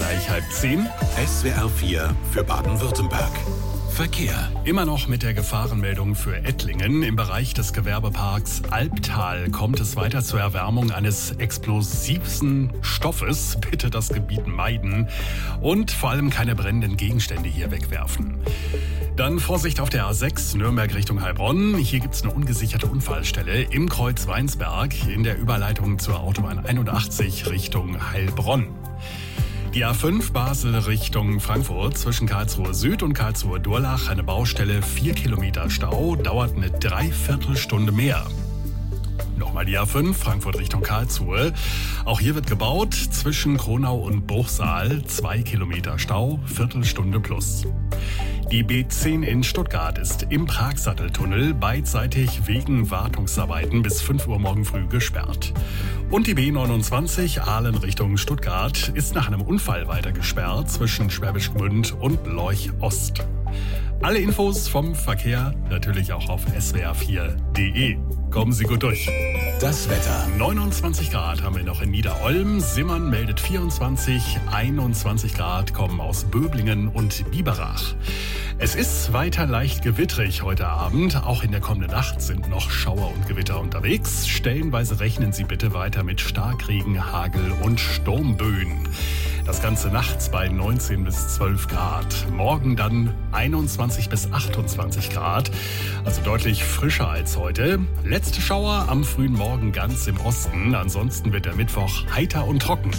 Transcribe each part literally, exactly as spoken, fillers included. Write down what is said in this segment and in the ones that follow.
gleich halb zehn. S W R vier für Baden-Württemberg. Verkehr. Immer noch mit der Gefahrenmeldung für Ettlingen. Im Bereich des Gewerbeparks Albtal kommt es weiter zur Erwärmung eines explosivsten Stoffes. Bitte das Gebiet meiden und vor allem keine brennenden Gegenstände hier wegwerfen. Dann Vorsicht auf der A sechs Nürnberg Richtung Heilbronn. Hier gibt es eine ungesicherte Unfallstelle im Kreuz Weinsberg in der Überleitung zur Autobahn einundachtzig Richtung Heilbronn. Die A fünf Basel Richtung Frankfurt zwischen Karlsruhe Süd und Karlsruhe Durlach eine Baustelle, vier Kilometer Stau, dauert eine Dreiviertelstunde mehr. Nochmal die A fünf Frankfurt Richtung Karlsruhe. Auch hier wird gebaut zwischen Kronau und Bruchsal, zwei Kilometer Stau, Viertelstunde plus. Die B zehn in Stuttgart ist im Pragsatteltunnel beidseitig wegen Wartungsarbeiten bis fünf Uhr morgen früh gesperrt. Und die B neunundzwanzig Aalen Richtung Stuttgart ist nach einem Unfall weiter gesperrt zwischen Schwäbisch Gmünd und Lorch Ost. Alle Infos vom Verkehr natürlich auch auf S W R vier punkt de. Kommen Sie gut durch. Das Wetter. neunundzwanzig Grad haben wir noch in Niederolm. Simmern meldet vierundzwanzig, einundzwanzig Grad kommen aus Böblingen und Biberach. Es ist weiter leicht gewittrig heute Abend. Auch in der kommenden Nacht sind noch Schauer und Gewitter unterwegs. Stellenweise rechnen Sie bitte weiter mit Starkregen, Hagel und Sturmböen. Das Ganze nachts bei neunzehn bis zwölf Grad. Morgen dann einundzwanzig bis achtundzwanzig Grad. Also deutlich frischer als heute. Letzte Schauer am frühen Morgen ganz im Osten. Ansonsten wird der Mittwoch heiter und trocken.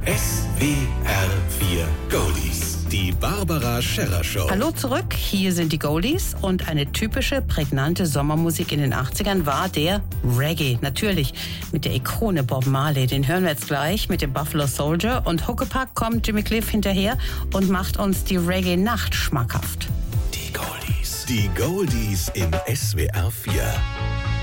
S W R vier Goldies. Die Barbara Scherrer Show. Hallo zurück, hier sind die Goldies und eine typische, prägnante Sommermusik in den achtzigern war der Reggae. Natürlich mit der Ikone Bob Marley, den hören wir jetzt gleich mit dem Buffalo Soldier und Huckepack kommt Jimmy Cliff hinterher und macht uns die Reggae-Nacht schmackhaft. Die Goldies. Die Goldies in S W R vier.